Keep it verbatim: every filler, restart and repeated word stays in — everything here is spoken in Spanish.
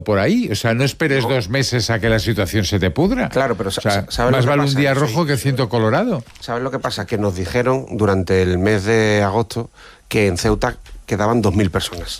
por ahí, o sea, no esperes no. dos meses a que la situación se te pudra. Claro, pero o sea, ¿sabes más lo que vale pasa? un día Sí. rojo que ciento colorado. ¿Sabes lo que pasa? Que nos dijeron durante el mes de agosto que en Ceuta quedaban dos mil personas.